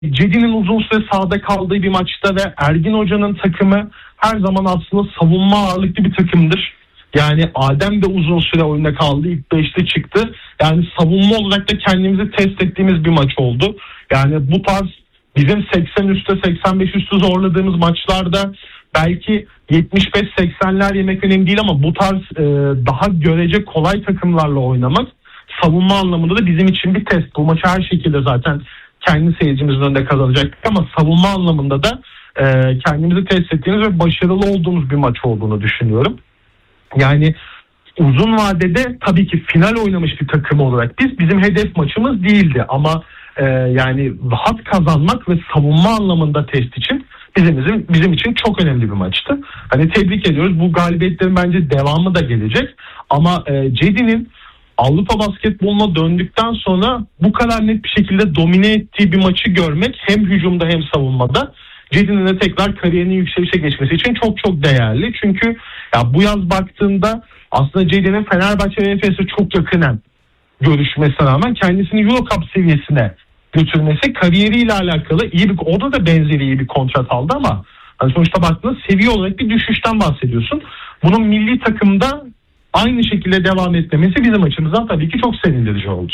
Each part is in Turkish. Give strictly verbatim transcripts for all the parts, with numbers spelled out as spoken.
Cedi'nin uzun süre sahada kaldığı bir maçta ve Ergin Hoca'nın takımı her zaman aslında savunma ağırlıklı bir takımdır. Yani Adem de uzun süre oyunda kaldı. İlk beşte çıktı. Yani savunma olarak da kendimizi test ettiğimiz bir maç oldu. Yani bu tarz bizim seksen üstte seksen beş üstü zorladığımız maçlarda belki yetmiş beş seksenler yemek önemli değil ama bu tarz e, daha görece kolay takımlarla oynamak savunma anlamında da bizim için bir test. Bu maçı her şekilde zaten kendi seyircimizin önünde kazanacaktık ama savunma anlamında da e, kendimizi test ettiğimiz ve başarılı olduğumuz bir maç olduğunu düşünüyorum. Yani uzun vadede tabii ki final oynamış bir takım olarak biz bizim hedef maçımız değildi ama e, yani rahat kazanmak ve savunma anlamında test için bizim, bizim bizim için çok önemli bir maçtı. Hani tebrik ediyoruz. Bu galibiyetlerin bence devamı da gelecek ama e, Cedi'nin Avrupa basketboluna döndükten sonra bu kadar net bir şekilde domine ettiği bir maçı görmek hem hücumda hem savunmada Cedi'nin de tekrar kariyerinin yükselişe geçmesi için çok çok değerli. Çünkü ya bu yaz baktığında aslında Cedi'nin Fenerbahçe ve Efes'e çok yakınen görüşmesine rağmen kendisini Euro Cup seviyesine götürmesi kariyeriyle alakalı iyi bir, orada da benzeri iyi bir kontrat aldı ama hani sonuçta baktığında seviye olarak bir düşüşten bahsediyorsun. Bunun milli takımda aynı şekilde devam etmemesi bizim açımızdan tabii ki çok sevindirici oldu.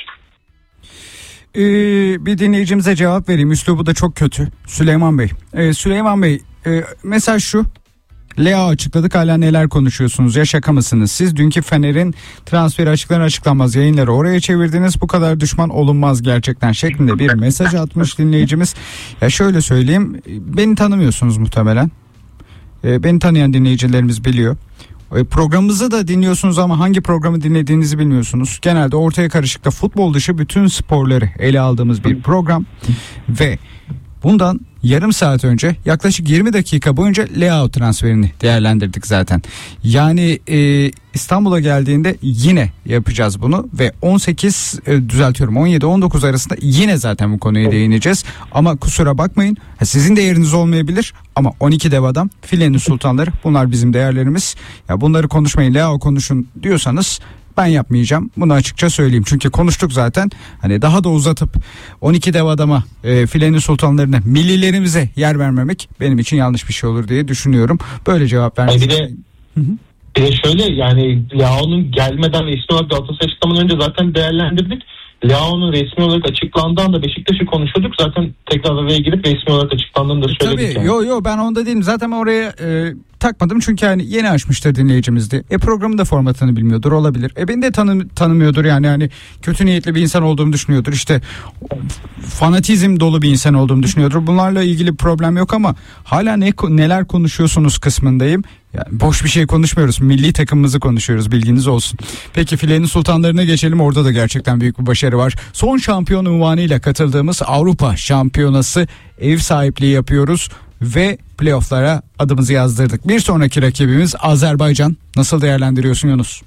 Ee, bir dinleyicimize cevap vereyim. Üslubu da çok kötü. Süleyman Bey. Ee, Süleyman Bey, e, mesaj şu. Leao açıkladık, hala neler konuşuyorsunuz ya, şaka mısınız? Siz dünkü Fener'in transferi açıklanır açıklanmaz yayınları oraya çevirdiniz. Bu kadar düşman olunmaz gerçekten şeklinde bir mesaj atmış dinleyicimiz. Ya şöyle söyleyeyim, beni tanımıyorsunuz muhtemelen. Ee, beni tanıyan dinleyicilerimiz biliyor. Programımızı da dinliyorsunuz ama hangi programı dinlediğinizi bilmiyorsunuz. Genelde ortaya karışıkta futbol dışı bütün sporları ele aldığımız bir program ve bundan yarım saat önce yaklaşık yirmi dakika boyunca Leao transferini değerlendirdik zaten. Yani e, İstanbul'a geldiğinde yine yapacağız bunu ve on sekiz e, düzeltiyorum on yedi on dokuz arasında yine zaten bu konuya değineceğiz. Ama kusura bakmayın, sizin de yeriniz olmayabilir ama on iki dev adam, filenin sultanları, bunlar bizim değerlerimiz. Ya bunları konuşmayın, Leao konuşun diyorsanız ben yapmayacağım. Bunu açıkça söyleyeyim. Çünkü konuştuk zaten. Hani daha da uzatıp on iki dev adama, e, filenin sultanlarına, millilerimize yer vermemek benim için yanlış bir şey olur diye düşünüyorum. Böyle cevap vermek. Bir de, bir de şöyle, yani Leao'nun gelmeden resmi olarak Galatasaray açıklamadan önce zaten değerlendirdik. Leao'nun resmi olarak açıklandığı anda Beşiktaş'ı konuşuyorduk. Zaten tekrar oraya girip resmi olarak açıklandığını da söyledik. Tabii, yani. yo yo ben onda değilim. Zaten oraya e, takmadım çünkü hani yeni açmıştır dinleyicimizdi. E programın da formatını bilmiyordur, olabilir. E beni de tanı, tanımıyordur yani hani kötü niyetli bir insan olduğumu düşünüyordur. İşte fanatizm dolu bir insan olduğumu düşünüyordur. Bunlarla ilgili problem yok ama hala ne neler konuşuyorsunuz kısmındayım. Yani boş bir şey konuşmuyoruz. Milli takımımızı konuşuyoruz, bilginiz olsun. Peki filenin sultanlarına geçelim. Orada da gerçekten büyük bir başarı var. Son şampiyon unvanıyla katıldığımız Avrupa Şampiyonası ev sahipliği yapıyoruz ve playofflara adımızı yazdırdık. Bir sonraki rakibimiz Azerbaycan. Nasıl değerlendiriyorsun Yunus?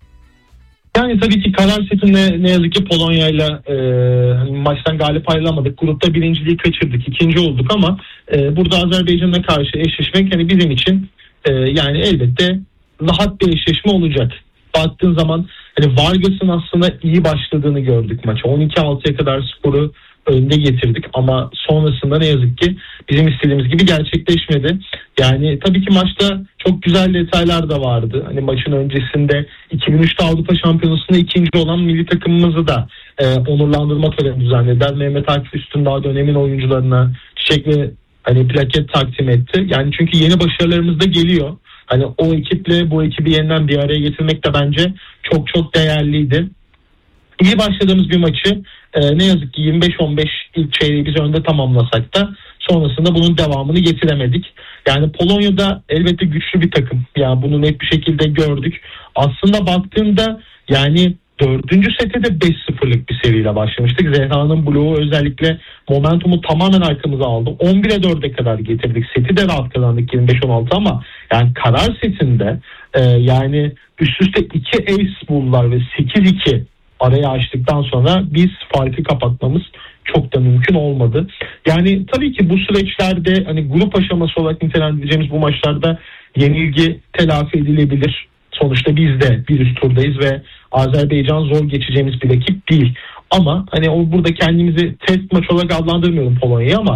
Yani tabii ki karar setinde ne yazık ki Polonya'yla e, maçtan galip ayrılamadık. Grupta birinciliği kaçırdık. İkinci olduk ama e, burada Azerbaycan'a karşı eşleşmek hani bizim için e, yani elbette rahat bir eşleşme olacak. Baktığın zaman hani Vargas'ın aslında iyi başladığını gördük maça. on iki altıya kadar skoru önde getirdik ama sonrasında ne yazık ki bizim istediğimiz gibi gerçekleşmedi. Yani tabii ki maçta çok güzel detaylar da vardı. Hani maçın öncesinde iki bin üçte Avrupa Şampiyonası'nda ikinci olan milli takımımızı da e, onurlandırma töreni düzenlediler. Mehmet Akif Üstündağ dönemin oyuncularına çiçek ve hani plaket takdim etti. Yani çünkü yeni başarılarımız da geliyor. Hani o ekiple bu ekibi yeniden bir araya getirmek de bence çok çok değerliydi. İyi başladığımız bir maçı e, ne yazık ki yirmi beş on beş ilk çeyreği biz önde tamamlasak da sonrasında bunun devamını getiremedik. Yani Polonya'da elbette güçlü bir takım. Yani bunu net bir şekilde gördük. Aslında baktığımda yani dördüncü sete de beş sıfırlık bir seriyle başlamıştık. Zehra'nın bloğu özellikle momentumu tamamen arkamıza aldı. on bire dörde kadar getirdik. Seti de rahat kazandık yirmi beş on altı ama yani karar setinde e, yani üst üste iki ace buldular ve sekiz iki araya açtıktan sonra biz farkı kapatmamız çok da mümkün olmadı. Yani tabii ki bu süreçlerde hani grup aşaması olarak nitelendireceğimiz bu maçlarda yenilgi telafi edilebilir. Sonuçta biz de bir üst turdayız ve Azerbaycan zor geçeceğimiz bir rakip değil. Ama hani o burada kendimizi test maç olarak adlandırmıyorum Polonya'yı ama